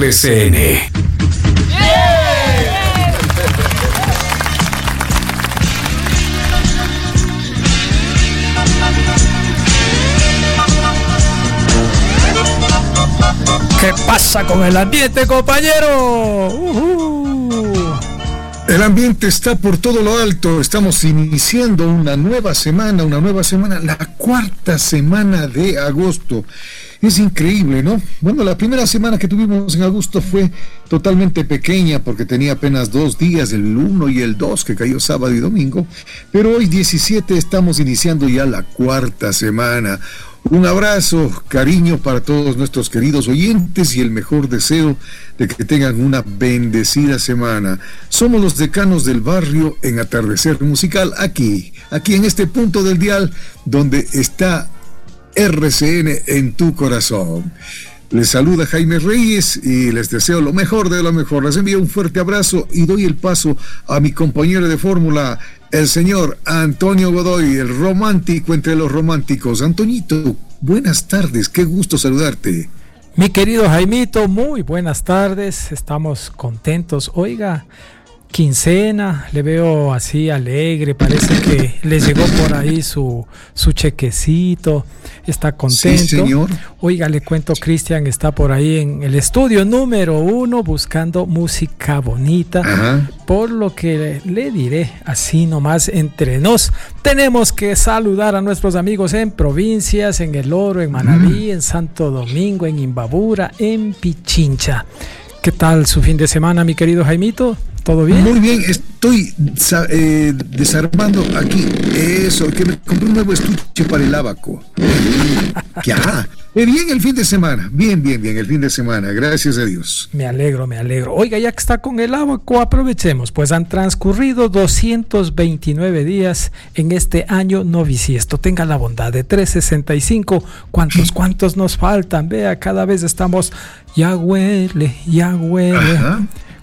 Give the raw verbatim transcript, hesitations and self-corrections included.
R C N. ¿Qué pasa con el ambiente, compañero? Uh-huh. El ambiente está por todo lo alto. Estamos iniciando una nueva semana, una nueva semana, la cuarta semana de agosto. Es increíble, ¿no? Bueno, la primera semana que tuvimos en agosto fue totalmente pequeña porque tenía apenas dos días, el uno y el dos, que cayó sábado y domingo. Pero hoy diecisiete estamos iniciando ya la cuarta semana. Un abrazo, cariño para todos nuestros queridos oyentes y el mejor deseo de que tengan una bendecida semana. Somos los decanos del barrio en Atardecer Musical, aquí, aquí en este punto del dial donde está R C N en tu corazón. Les saluda Jaime Reyes y les deseo lo mejor de lo mejor. Les envío un fuerte abrazo y doy el paso a mi compañero de fórmula, el señor Antonio Godoy, el romántico entre los románticos. Antoñito, buenas tardes, qué gusto saludarte. Mi querido Jaimito, muy buenas tardes, estamos contentos. Oiga, quincena, le veo así alegre, parece que le llegó por ahí su, su chequecito, está contento. Sí, señor. Oiga, le cuento, Cristian está por ahí en el estudio número uno buscando música bonita. Ajá. Por lo que le, le diré así nomás entre nos, tenemos que saludar a nuestros amigos en provincias, en El Oro, en Manabí, mm. en Santo Domingo, en Imbabura, en Pichincha. ¿Qué tal su fin de semana, mi querido Jaimito? ¿Todo bien? Muy bien, estoy eh, desarmando aquí eso, que me compré un nuevo estuche para el abaco. Ya, eh, bien el fin de semana, bien, bien, bien el fin de semana, gracias a Dios. Me alegro, me alegro. Oiga, ya que está con el abaco, aprovechemos, pues han transcurrido doscientos veintinueve días en este año noviciesto. Tenga la bondad de trescientos sesenta y cinco. ¿Cuántos, cuántos nos faltan? Vea, cada vez estamos, ya huele, ya huele. Ajá.